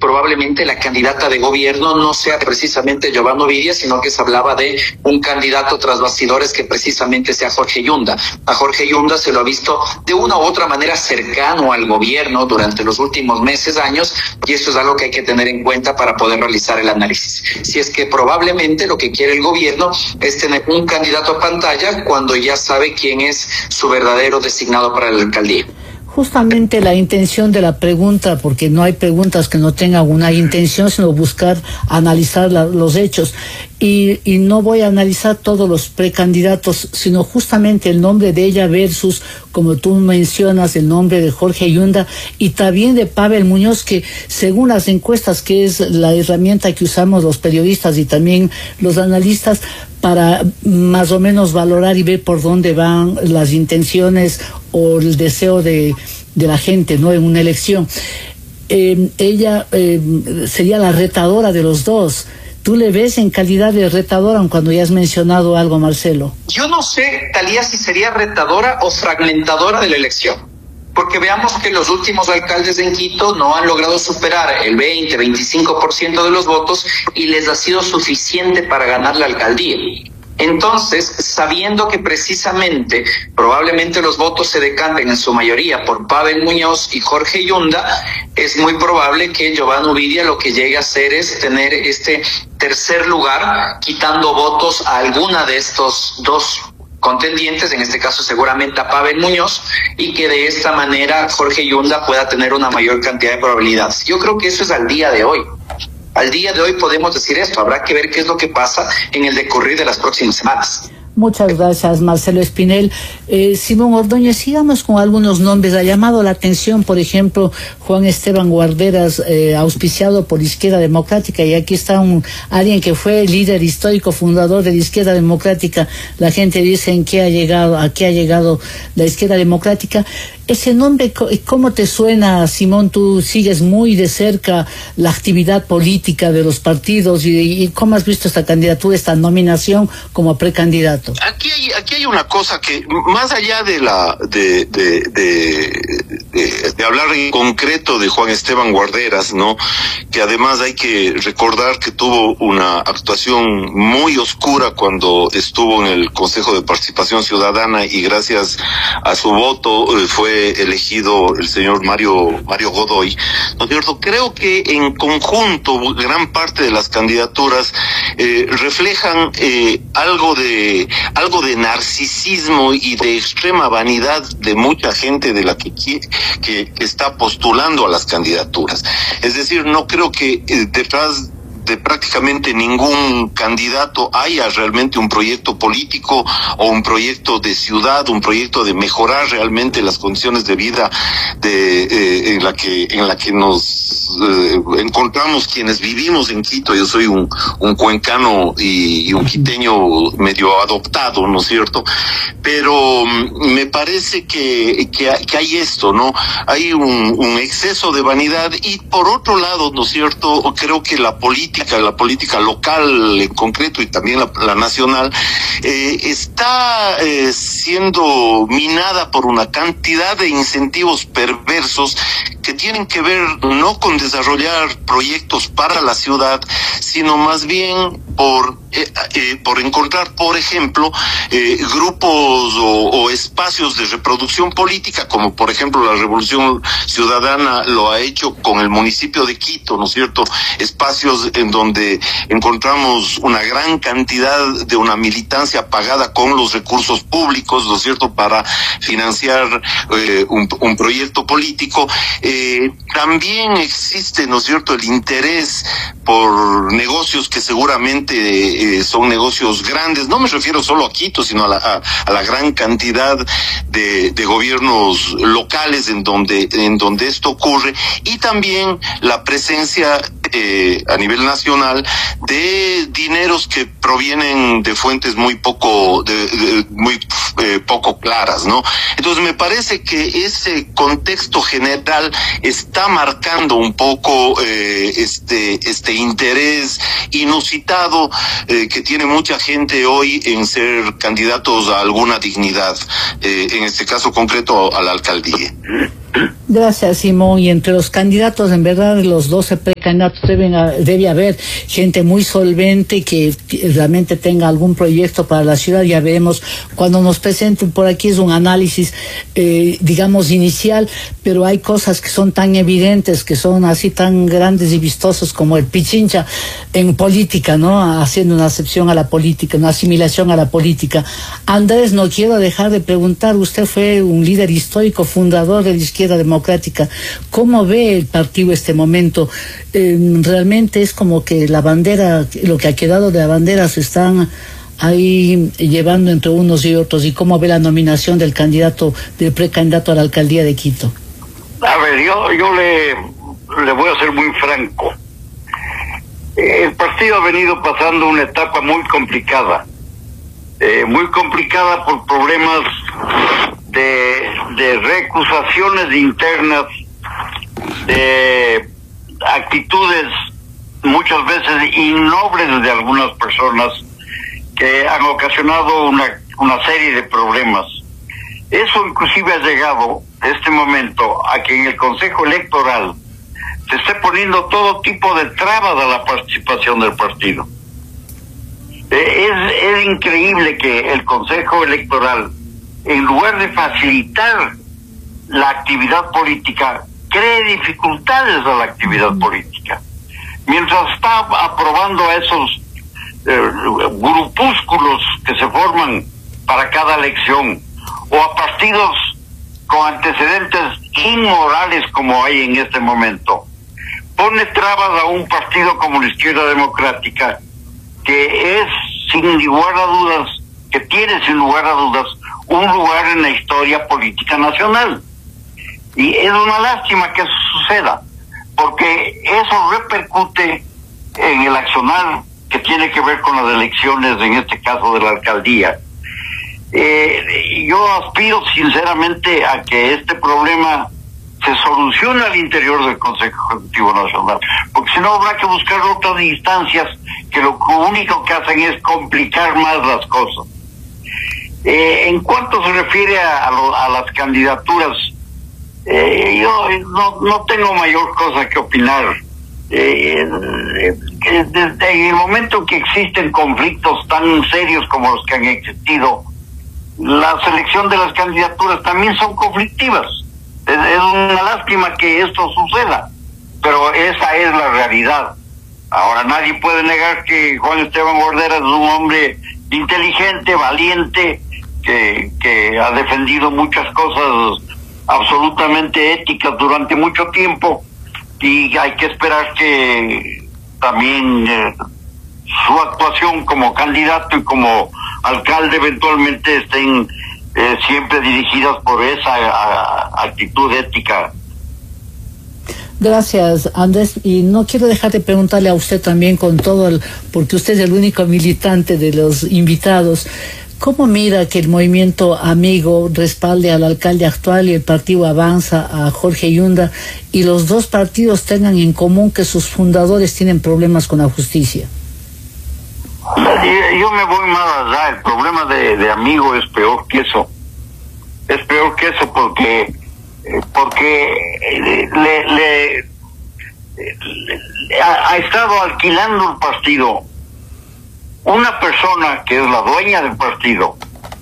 probablemente la candidata de gobierno no sea precisamente Giovanna Ovidia, sino que se hablaba de un candidato tras bastidores que precisamente sea Jorge Yunda. A Jorge Yunda se lo ha visto de una u otra manera cercano al gobierno durante los últimos meses, años, y eso es algo que hay que tener en cuenta para poder realizar el análisis. Si es que probablemente lo que quiere el gobierno es tener un candidato a pantalla cuando ya sabe quién es su verdadero designado para la alcaldía. Justamente la intención de la pregunta, porque no hay preguntas que no tengan una intención, sino buscar analizar los hechos. Y no voy a analizar todos los precandidatos, sino justamente el nombre de ella versus, como tú mencionas, el nombre de Jorge Yunda y también de Pavel Muñoz, que según las encuestas, que es la herramienta que usamos los periodistas y también los analistas, para más o menos valorar y ver por dónde van las intenciones o el deseo de la gente, ¿no?, en una elección. Ella sería la retadora de los dos. ¿Tú le ves en calidad de retadora, cuando ya has mencionado algo, Marcelo? Yo no sé, Talía, si sería retadora o fragmentadora de la elección. Porque veamos que los últimos alcaldes en Quito no han logrado superar el 20-25% de los votos y les ha sido suficiente para ganar la alcaldía. Entonces, sabiendo que precisamente probablemente los votos se decanten en su mayoría por Pavel Muñoz y Jorge Yunda, es muy probable que Giovanna Ovidia lo que llegue a hacer es tener este tercer lugar, quitando votos a alguna de estos dos contendientes, en este caso seguramente a Pavel Muñoz, y que de esta manera Jorge Yunda pueda tener una mayor cantidad de probabilidades. Yo creo que eso es al día de hoy. Al día de hoy podemos decir esto, habrá que ver qué es lo que pasa en el decurrir de las próximas semanas. Muchas gracias, Marcelo Espinel. Simón Ordóñez, sigamos con algunos nombres. Ha llamado la atención, por ejemplo, Juan Esteban Guarderas, auspiciado por Izquierda Democrática, y aquí está alguien que fue líder histórico, fundador de la Izquierda Democrática. La gente dice a qué ha llegado la Izquierda Democrática. Ese nombre, ¿cómo te suena, Simón? Tú sigues muy de cerca la actividad política de los partidos y ¿cómo has visto esta candidatura, esta nominación como precandidato? Aquí hay una cosa que, más allá de hablar en concreto de Juan Esteban Guarderas, ¿no?, que además hay que recordar que tuvo una actuación muy oscura cuando estuvo en el Consejo de Participación Ciudadana y gracias a su voto fue elegido el señor Mario Godoy, ¿no es cierto? Creo que en conjunto gran parte de las candidaturas reflejan algo de narcisismo y de extrema vanidad de mucha gente de la que está postulando a las candidaturas. Es decir, no creo que detrás de prácticamente ningún candidato haya realmente un proyecto político o un proyecto de ciudad, un proyecto de mejorar realmente las condiciones de vida en la que nos encontramos quienes vivimos en Quito. Yo soy un cuencano y un quiteño medio adoptado, ¿no es cierto? Pero me parece que hay esto, ¿no? Hay un exceso de vanidad y por otro lado, ¿no es cierto?, creo que la política local en concreto y también la nacional está siendo minada por una cantidad de incentivos perversos que tienen que ver no con desarrollar proyectos para la ciudad, sino más bien por encontrar, por ejemplo, grupos o espacios de reproducción política, como por ejemplo la Revolución Ciudadana lo ha hecho con el municipio de Quito, ¿no es cierto? Espacios en donde encontramos una gran cantidad de una militancia pagada con los recursos públicos, ¿no es cierto?, para financiar un proyecto político. También existe, ¿no es cierto?, el interés por negocios que seguramente son negocios grandes. No me refiero solo a Quito, sino a la gran cantidad de gobiernos locales en donde esto ocurre, y también la presencia a nivel nacional de dineros que provienen de fuentes muy poco claras, ¿no? Entonces me parece que ese contexto general está marcando un poco este interés inusitado que tiene mucha gente hoy en ser candidatos a alguna dignidad, en este caso concreto a la alcaldía. Gracias, Simón. Y entre los candidatos, en verdad, los 12 precandidatos debe haber gente muy solvente que realmente tenga algún proyecto para la ciudad. Ya veremos cuando nos presenten por aquí. Es un análisis, digamos, inicial, pero hay cosas que son tan evidentes, que son así tan grandes y vistosas como el Pichincha en política, ¿no? Haciendo una acepción a la política, una asimilación a la política. Andrés, no quiero dejar de preguntar, usted fue un líder histórico, fundador de la izquierda democrática. ¿Cómo ve el partido este momento? Realmente es como que la bandera, lo que ha quedado de la bandera se están ahí llevando entre unos y otros. ¿Y cómo ve la nominación del precandidato a la alcaldía de Quito? A ver, yo le voy a ser muy franco. El partido ha venido pasando una etapa muy complicada por problemas de recusaciones internas, de actitudes muchas veces innobles de algunas personas que han ocasionado una serie de problemas. Eso inclusive ha llegado este momento a que en el Consejo Electoral se esté poniendo todo tipo de trabas a la participación del partido. Es increíble que el Consejo Electoral, en lugar de facilitar la actividad política, cree dificultades a la actividad política. Mientras está aprobando a esos grupúsculos que se forman para cada elección, o a partidos con antecedentes inmorales como hay en este momento, pone trabas a un partido como la Izquierda Democrática, que es, sin lugar a dudas, que tiene sin lugar a dudas un lugar en la historia política nacional. Y es una lástima que eso suceda, porque eso repercute en el accionar que tiene que ver con las elecciones, en este caso de la alcaldía. Yo aspiro sinceramente a que este problema se solucione al interior del Consejo Ejecutivo Nacional, porque si no habrá que buscar otras instancias que lo único que hacen es complicar más las cosas. En cuanto se refiere a las candidaturas, yo no tengo mayor cosa que opinar. Desde el momento en que existen conflictos tan serios como los que han existido, la selección de las candidaturas también son conflictivas. Es una lástima que esto suceda, pero esa es la realidad. Ahora, nadie puede negar que Juan Esteban Guarderas es un hombre inteligente, valiente, que ha defendido muchas cosas absolutamente éticas durante mucho tiempo, y hay que esperar que también su actuación como candidato y como alcalde eventualmente estén siempre dirigidas por esa actitud ética. Gracias, Andrés. Y no quiero dejar de preguntarle a usted también, porque usted es el único militante de los invitados, ¿cómo mira que el movimiento Amigo respalde al alcalde actual y el partido Avanza a Jorge Yunda, y los dos partidos tengan en común que sus fundadores tienen problemas con la justicia? Yo me voy más allá. El problema de Amigo es peor que eso. Es peor que eso porque ha estado alquilando el partido una persona que es la dueña del partido,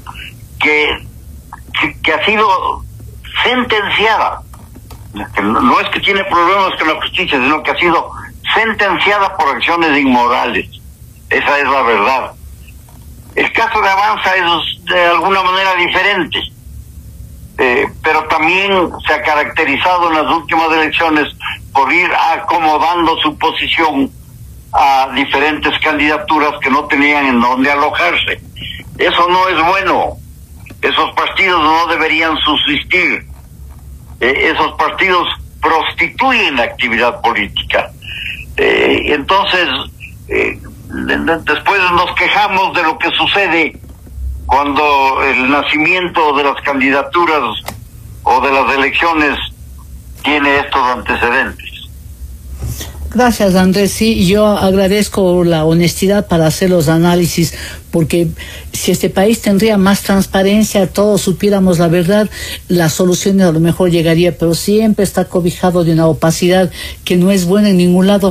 que ha sido sentenciada. No es que tiene problemas con la justicia, sino que ha sido sentenciada por acciones inmorales. Esa es la verdad. El caso de Avanza es de alguna manera diferente, pero también se ha caracterizado en las últimas elecciones por ir acomodando su posición a diferentes candidaturas que no tenían en dónde alojarse. Eso no es bueno. Esos partidos no deberían subsistir. Esos partidos prostituyen la actividad política. Entonces, después nos quejamos de lo que sucede cuando el nacimiento de las candidaturas o de las elecciones tiene estos antecedentes. Gracias, Andrés. Sí, yo agradezco la honestidad para hacer los análisis, porque si este país tendría más transparencia, todos supiéramos la verdad, las soluciones a lo mejor llegaría, pero siempre está cobijado de una opacidad que no es buena en ningún lado.